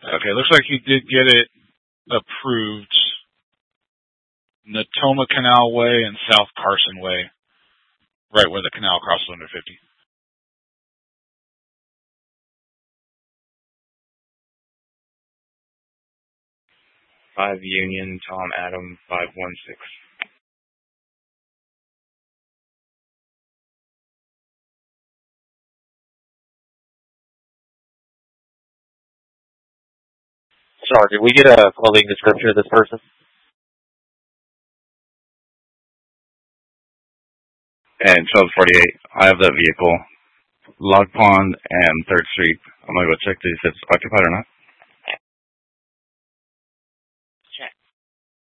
Okay, looks like you did get it approved. Natoma Canal Way and South Carson Way, right where the canal crosses under 50. 5 Union, Tom Adam, 516. Sorry, did we get a clothing description of this person? And 1248, I have that vehicle, Log Pond and 3rd Street. I'm going to go check to see if it's occupied or not.